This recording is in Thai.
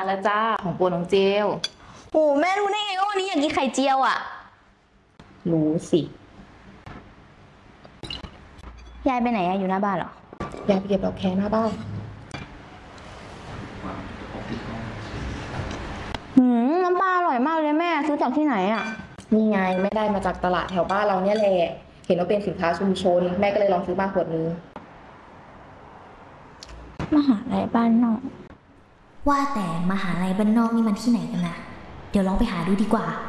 แล้วจ้าของโปรน้องเจลโอ้แม่รู้ได้ไงว่าวันนี้อยากกินไข่เจียวอ่ะรู้สิยายไปไหนอะอยู่หน้าบ้านเหรออยากไปเก็บดอกแคหน้าบ้านน้ำปลาอร่อยมากเลยแม่ซื้อจากที่ไหนอ่ะนี่ไงไม่ได้มาจากตลาดแถวบ้านเราเนี่ยแหละเห็นว่าเป็นสินค้าชุมชนแม่ก็เลยลองซื้อมาขวดนึงมหาลัยบ้านนอกว่าแต่มหาลัยบ้านนอกนี่มันที่ไหนกันนะเดี๋ยวลองไปหาดูดีกว่า